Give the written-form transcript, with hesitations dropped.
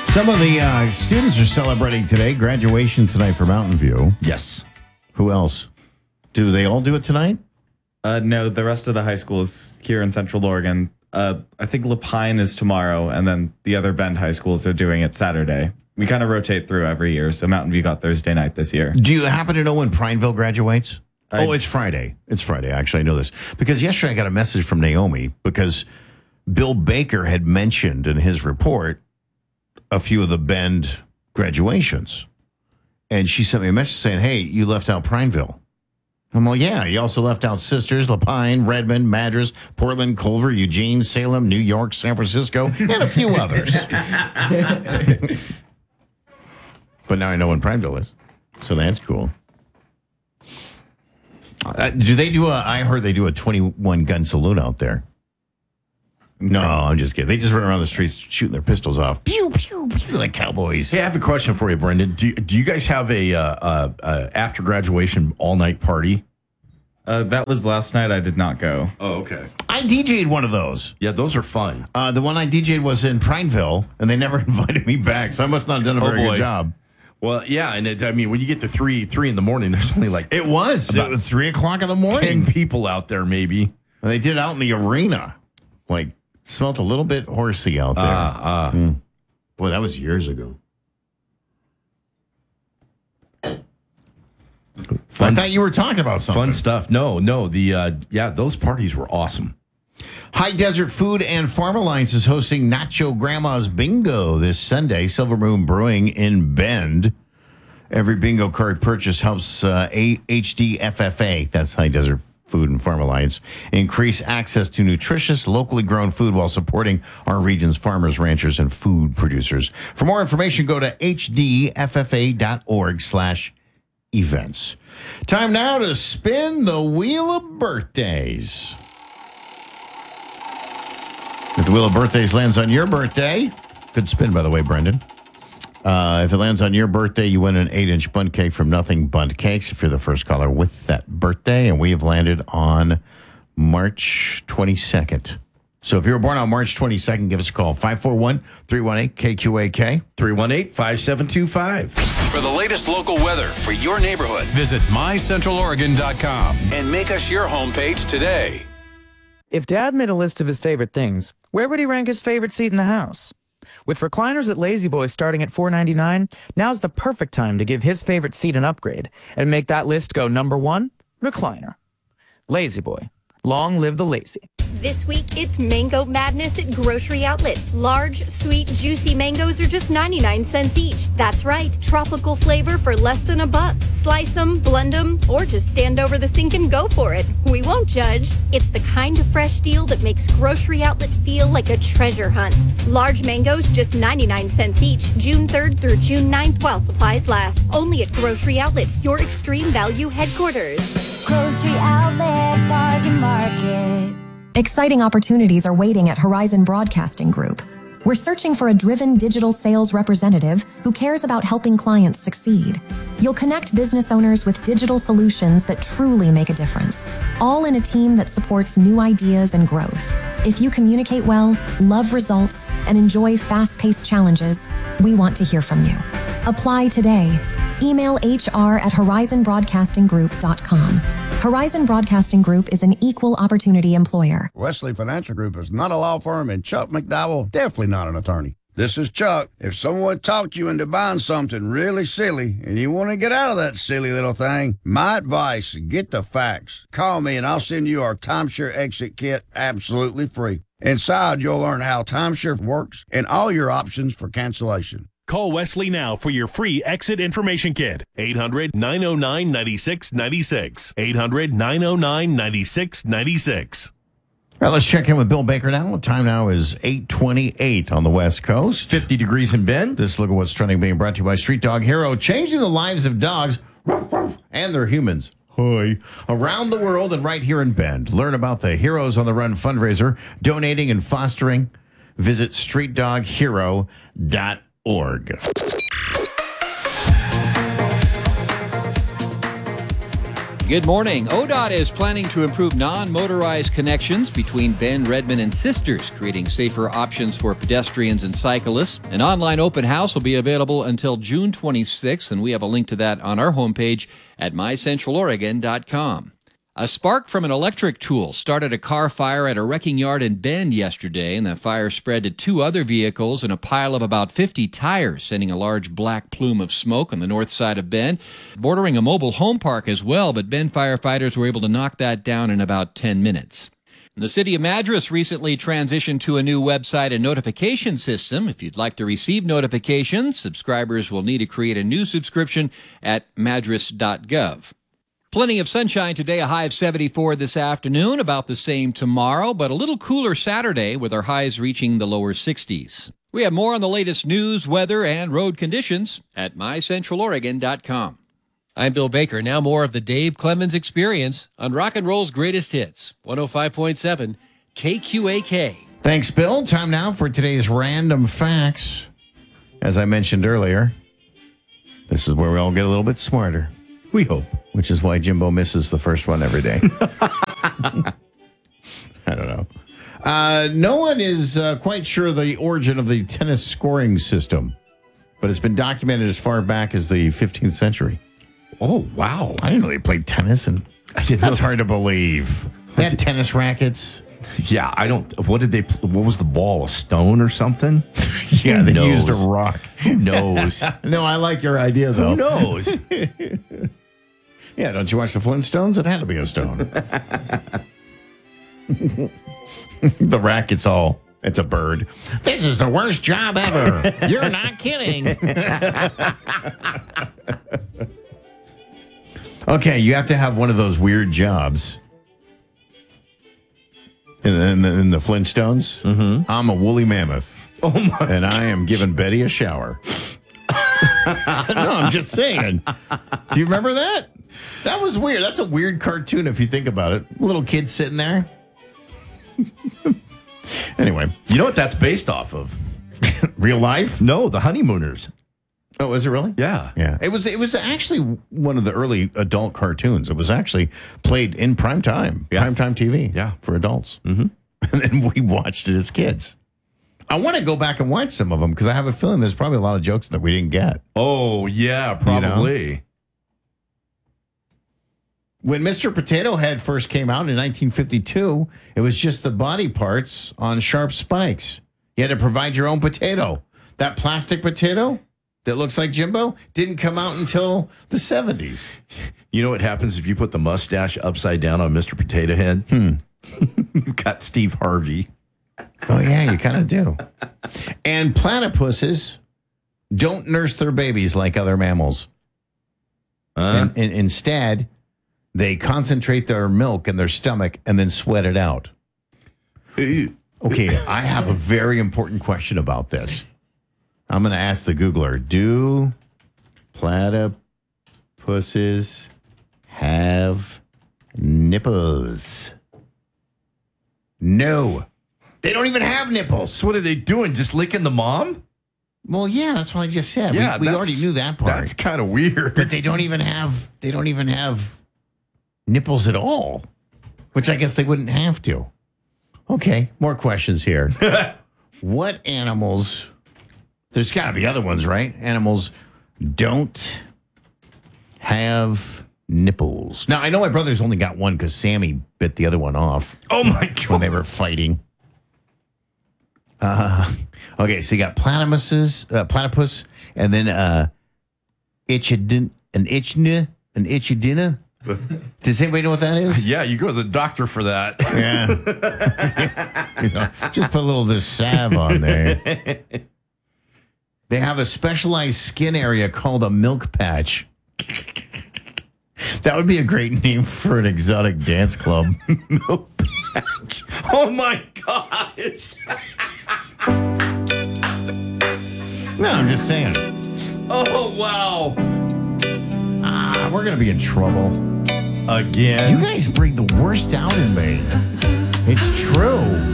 Some of the students are celebrating today. Graduation tonight for Mountain View. Yes. Who else? Do they all do it tonight? No, the rest of the high schools here in Central Oregon. I think Lapine is tomorrow, and then the other Bend high schools are doing it Saturday. We kind of rotate through every year, so Mountain View got Thursday night this year. Do you happen to know when Prineville graduates? It's Friday. It's Friday. Actually, I know this. Because yesterday I got a message from Naomi because Bill Baker had mentioned in his report a few of the Bend graduations. And she sent me a message saying, hey, you left out Prineville. I'm like, yeah, you also left out Sisters, Lapine, Redmond, Madras, Portland, Culver, Eugene, Salem, New York, San Francisco, and a few others. But now I know when Prineville is. So that's cool. Do they do I heard they do a 21 gun saloon out there. No, I'm just kidding. They just run around the streets shooting their pistols off. Pew, pew, pew, like cowboys. Hey, I have a question for you, Brendan. Do you guys have a after graduation all-night party? That was last night. I did not go. Oh, okay. I DJ'd one of those. Yeah, those are fun. The one I DJ'd was in Prineville, and they never invited me back, so I must not have done a very good job. Well, yeah, and when you get to 3 in the morning, there's only like... It was 3 o'clock in the morning. 10 people out there, maybe. And they did it out in the arena. Like... Smelled a little bit horsey out there. Boy, that was years ago. I thought you were talking about something. Fun stuff. No. Those parties were awesome. High Desert Food and Farm Alliance is hosting Nacho Grandma's Bingo this Sunday. Silver Moon Brewing in Bend. Every bingo card purchase helps HDFFA. That's High Desert Food and Farm Alliance, increase access to nutritious, locally grown food while supporting our region's farmers, ranchers, and food producers. For more information, go to hdffa.org/events. Time now to spin the Wheel of Birthdays. If the Wheel of Birthdays lands on your birthday, good spin, by the way, Brendan. If it lands on your birthday, you win an 8-inch bundt cake from Nothing Bundt Cakes if you're the first caller with that birthday. And we have landed on March 22nd. So if you were born on March 22nd, give us a call. 541-318-KQAK. 318-5725. For the latest local weather for your neighborhood, visit mycentraloregon.com and make us your homepage today. If Dad made a list of his favorite things, where would he rank his favorite seat in the house? With recliners at Lazy Boy starting at $4.99, now's the perfect time to give his favorite seat an upgrade and make that list go number 1, recliner. Lazy Boy. Long live the lazy. This week, it's Mango Madness at Grocery Outlet. Large, sweet, juicy mangoes are just 99 cents each. That's right, tropical flavor for less than $1. Slice them, blend them, or just stand over the sink and go for it. We won't judge. It's the kind of fresh deal that makes Grocery Outlet feel like a treasure hunt. Large mangoes just 99 cents each, June 3rd through June 9th while supplies last. Only at Grocery Outlet, your extreme value headquarters. Grocery Outlet Bargain Market. Exciting opportunities are waiting at Horizon Broadcasting Group. We're searching for a driven digital sales representative who cares about helping clients succeed. You'll connect business owners with digital solutions that truly make a difference, all in a team that supports new ideas and growth. If you communicate well, love results, and enjoy fast-paced challenges, we want to hear from you. Apply today. Email hr@horizonbroadcastinggroup.com. Horizon Broadcasting Group is an equal opportunity employer. Wesley Financial Group is not a law firm, and Chuck McDowell definitely not an attorney. This is Chuck. If someone talked you into buying something really silly and you want to get out of that silly little thing, my advice, get the facts. Call me and I'll send you our timeshare exit kit absolutely free. Inside, you'll learn how timeshare works and all your options for cancellation. Call Wesley now for your free exit information kit. 800-909-9696. 800-909-9696. All right, let's check in with Bill Baker now. The time now is 8:28 on the West Coast. 50 degrees in Bend. This look at what's trending, being brought to you by Street Dog Hero, changing the lives of dogs and their humans. Hi. Around the world and right here in Bend. Learn about the Heroes on the Run fundraiser, donating and fostering. Visit streetdoghero.org. Good morning. ODOT is planning to improve non-motorized connections between Bend, Redmond, and Sisters, creating safer options for pedestrians and cyclists. An online open house will be available until June 26th, and we have a link to that on our homepage at mycentraloregon.com. A spark from an electric tool started a car fire at a wrecking yard in Bend yesterday, and the fire spread to 2 other vehicles and a pile of about 50 tires, sending a large black plume of smoke on the north side of Bend, bordering a mobile home park as well, but Bend firefighters were able to knock that down in about 10 minutes. The city of Madras recently transitioned to a new website and notification system. If you'd like to receive notifications, subscribers will need to create a new subscription at madras.gov. Plenty of sunshine today, a high of 74 this afternoon, about the same tomorrow, but a little cooler Saturday with our highs reaching the lower 60s. We have more on the latest news, weather, and road conditions at mycentraloregon.com. I'm Bill Baker. Now more of the Dave Clemens Experience on Rock and Roll's Greatest Hits, 105.7 KQAK. Thanks, Bill. Time now for today's random facts. As I mentioned earlier, this is where we all get a little bit smarter. We hope. Which is why Jimbo misses the first one every day. I don't know. No one is quite sure the origin of the tennis scoring system, but it's been documented as far back as the 15th century. Oh, wow. I didn't know they played tennis, and that's hard to believe. They had tennis rackets. Yeah, what was the ball, a stone or something? Yeah, they used a rock. Who knows? No, I like your idea, though. Who knows? Yeah, don't you watch the Flintstones? It had to be a stone. The racket's it's a bird. This is the worst job ever. You're not kidding. Okay, you have to have one of those weird jobs. In the Flintstones, I'm a woolly mammoth. Oh, my And I am giving Betty a shower. No, I'm just saying. Do you remember that? That was weird. That's a weird cartoon if you think about it. Little kid sitting there. Anyway. You know what that's based off of? Real life? No, The Honeymooners. Oh, is it really? Yeah. Yeah. It was actually one of the early adult cartoons. It was actually played in prime time. Yeah. Primetime TV. Yeah. For adults. Mm-hmm. And then we watched it as kids. I want to go back and watch some of them because I have a feeling there's probably a lot of jokes that we didn't get. Oh, yeah, probably. You know? When Mr. Potato Head first came out in 1952, it was just the body parts on sharp spikes. You had to provide your own potato. That plastic potato that looks like Jimbo didn't come out until the 70s. You know what happens if you put the mustache upside down on Mr. Potato Head? You've got Steve Harvey. Oh, yeah, you kind of do. And platypuses don't nurse their babies like other mammals. And instead, they concentrate their milk in their stomach and then sweat it out. Okay, I have a very important question about this. I'm going to ask the Googler, do platypuses have nipples? No. They don't even have nipples. So what are they doing? Just licking the mom? Well, yeah, that's what I just said. Yeah, we already knew that part. That's kind of weird. But they don't even have nipples at all, which I guess they wouldn't have to. Okay, more questions here. What animals, there's got to be other ones, right? Animals don't have nipples. Now, I know my brother's only got one because Sammy bit the other one off. Oh, my God. When they were fighting. Okay, so you got platypus, and then ichidina. Does anybody know what that is? Yeah, you go to the doctor for that. Yeah. Just put a little of this salve on there. They have a specialized skin area called a milk patch. That would be a great name for an exotic dance club. Milk patch. Oh, my gosh. No, I'm just saying. Oh, wow. We're going to be in trouble. Again? You guys bring the worst out in me. It's true.